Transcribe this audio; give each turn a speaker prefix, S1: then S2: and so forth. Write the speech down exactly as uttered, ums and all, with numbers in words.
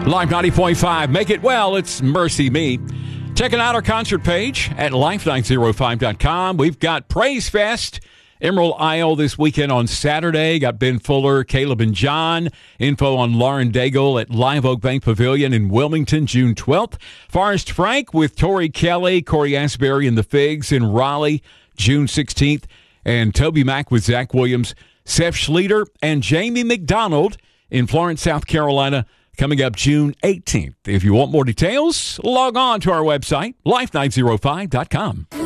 S1: Live ninety point five. Make it well. It's Mercy Me. Checking out our concert page at life nine oh five dot com. We've got Praise Fest, Emerald Isle this weekend on Saturday. Got Ben Fuller, Caleb and John. Info on Lauren Daigle at Live Oak Bank Pavilion in Wilmington, June twelfth. Forrest Frank with Tori Kelly, Corey Asbury and the Figs in Raleigh, June sixteenth. And Toby Mac with Zach Williams, Seth Schlueter, and Jamie McDonald in Florence, South Carolina, coming up June eighteenth. If you want more details, log on to our website, life nine oh five dot com.